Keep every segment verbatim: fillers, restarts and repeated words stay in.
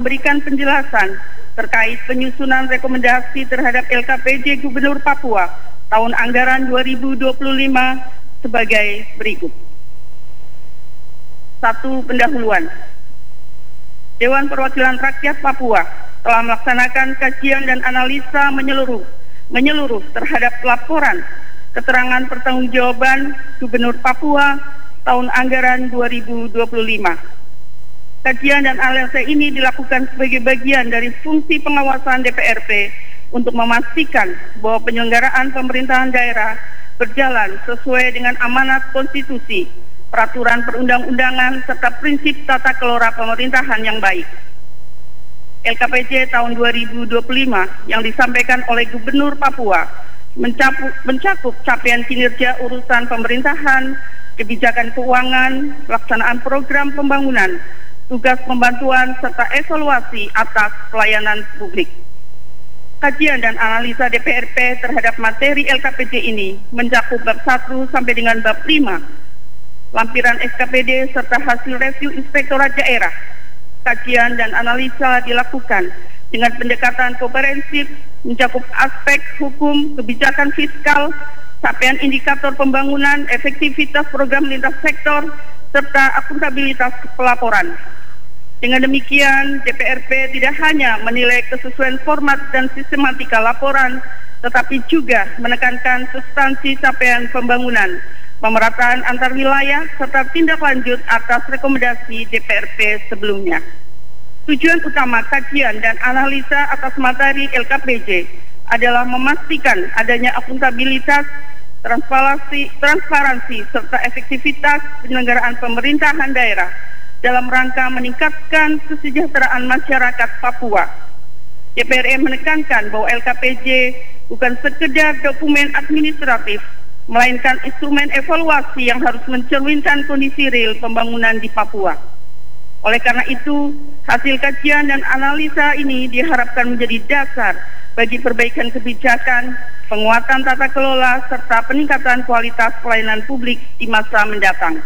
memberikan penjelasan terkait penyusunan rekomendasi terhadap L K P J Gubernur Papua tahun anggaran dua ribu dua puluh lima sebagai berikut. Satu. Pendahuluan. Dewan Perwakilan Rakyat Papua telah melaksanakan kajian dan analisa menyeluruh menyeluruh terhadap laporan keterangan pertanggungjawaban Gubernur Papua tahun anggaran dua ribu dua puluh lima. Kajian dan analisa ini dilakukan sebagai bagian dari fungsi pengawasan D P R P untuk memastikan bahwa penyelenggaraan pemerintahan daerah berjalan sesuai dengan amanat konstitusi, peraturan perundang-undangan, serta prinsip tata kelola pemerintahan yang baik. L K P J tahun dua ribu dua puluh lima yang disampaikan oleh Gubernur Papua mencakup, mencakup capaian kinerja urusan pemerintahan, kebijakan keuangan, pelaksanaan program pembangunan, tugas pembantuan, serta evaluasi atas pelayanan publik. Kajian dan analisa D P R P terhadap materi L K P J ini mencakup bab satu sampai dengan bab lima, lampiran S K P D serta hasil review Inspektorat Daerah. Kajian dan analisa dilakukan dengan pendekatan komprehensif, mencakup aspek hukum, kebijakan fiskal, capaian indikator pembangunan, efektivitas program lintas sektor, serta akuntabilitas pelaporan. Dengan demikian, D P R P tidak hanya menilai kesesuaian format dan sistematika laporan, tetapi juga menekankan substansi capaian pembangunan, pemerataan antar wilayah, serta tindak lanjut atas rekomendasi D P R P sebelumnya. Tujuan utama kajian dan analisa atas materi L K P J adalah memastikan adanya akuntabilitas, transparansi, transparansi serta efektivitas penyelenggaraan pemerintahan daerah dalam rangka meningkatkan kesejahteraan masyarakat Papua. D P R R menekankan bahwa L K P J bukan sekedar dokumen administratif, melainkan instrumen evaluasi yang harus mencerminkan kondisi real pembangunan di Papua. Oleh karena itu, hasil kajian dan analisa ini diharapkan menjadi dasar bagi perbaikan kebijakan, penguatan tata kelola, serta peningkatan kualitas pelayanan publik di masa mendatang.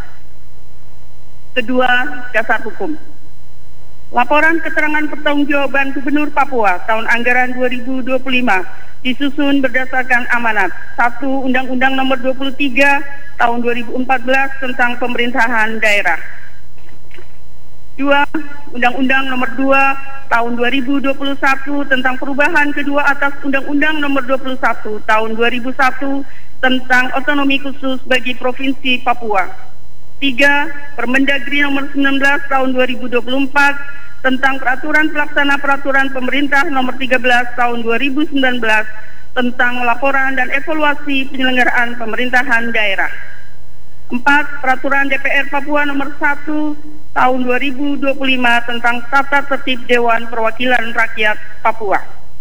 Kedua, dasar hukum. Laporan keterangan pertanggungjawaban Gubernur Papua tahun anggaran dua ribu dua puluh lima disusun berdasarkan amanat satu Undang-Undang Nomor dua puluh tiga Tahun dua ribu empat belas tentang Pemerintahan Daerah. Dua Undang-Undang Nomor dua Tahun dua ribu dua puluh satu tentang perubahan kedua atas Undang-Undang Nomor dua puluh satu Tahun dua ribu satu tentang otonomi khusus bagi Provinsi Papua. Tiga Permendagri Nomor sembilan belas Tahun dua ribu dua puluh empat tentang Peraturan Pelaksana Peraturan Pemerintah Nomor tiga belas Tahun dua ribu sembilan belas tentang laporan dan evaluasi penyelenggaraan pemerintahan daerah. Empat Peraturan D P R Papua Nomor satu Tahun dua ribu dua puluh lima tentang Tata Tertib Dewan Perwakilan Rakyat Papua.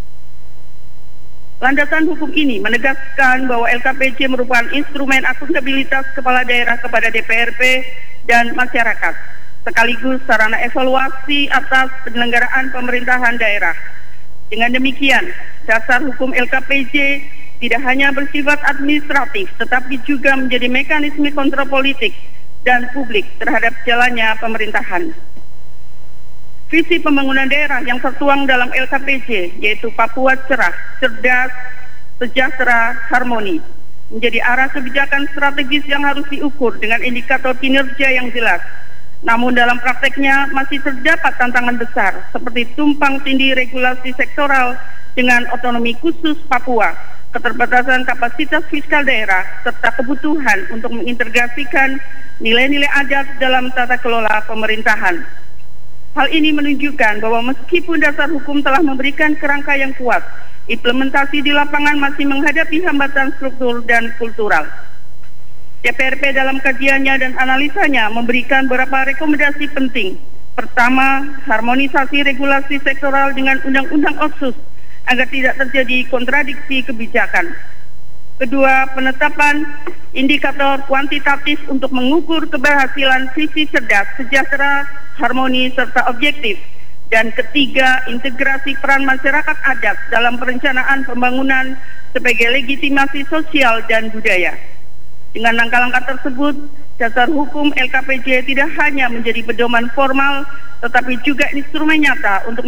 Landasan hukum ini menegaskan bahwa L K P J merupakan instrumen akuntabilitas kepala daerah kepada D P R P dan masyarakat, sekaligus sarana evaluasi atas penyelenggaraan pemerintahan daerah. Dengan demikian, dasar hukum L K P J tidak hanya bersifat administratif, tetapi juga menjadi mekanisme kontrol politik dan publik terhadap jalannya pemerintahan. Visi pembangunan daerah yang tertuang dalam L K P J, yaitu Papua cerah, cerdas, sejahtera, harmoni, menjadi arah kebijakan strategis yang harus diukur dengan indikator kinerja yang jelas. Namun dalam prakteknya masih terdapat tantangan besar, seperti tumpang tindih regulasi sektoral dengan otonomi khusus Papua, keterbatasan kapasitas fiskal daerah, serta kebutuhan untuk mengintegrasikan nilai-nilai adat dalam tata kelola pemerintahan. Hal ini menunjukkan bahwa meskipun dasar hukum telah memberikan kerangka yang kuat, implementasi di lapangan masih menghadapi hambatan struktur dan kultural. D P R P dalam kajiannya dan analisanya memberikan beberapa rekomendasi penting. Pertama, harmonisasi regulasi sektoral dengan Undang-Undang Otsus agar tidak terjadi kontradiksi kebijakan. Kedua, penetapan indikator kuantitatif untuk mengukur keberhasilan visi cerdas, sejahtera, harmoni, serta objektif. Dan ketiga, integrasi peran masyarakat adat dalam perencanaan pembangunan sebagai legitimasi sosial dan budaya. Dengan langkah-langkah tersebut, dasar hukum L K P J tidak hanya menjadi pedoman formal, tetapi juga instrumen nyata untuk